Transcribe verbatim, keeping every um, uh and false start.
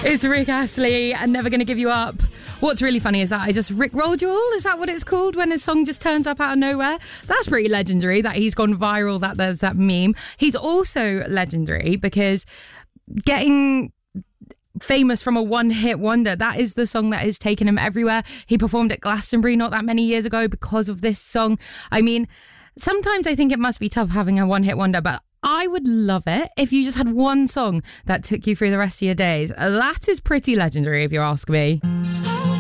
It's Rick Astley and Never Gonna Give You Up. What's really funny is that I just rickrolled you all. Is that what it's called when a song just turns up out of nowhere? That's pretty legendary that he's gone viral, that there's that meme. He's also legendary because getting famous from a one-hit wonder, that is the song that has taken him everywhere. He performed at Glastonbury not that many years ago because of this song. I mean, sometimes I think it must be tough having a one-hit wonder, but I would love it if you just had one song that took you through the rest of your days. That is pretty legendary if you ask me.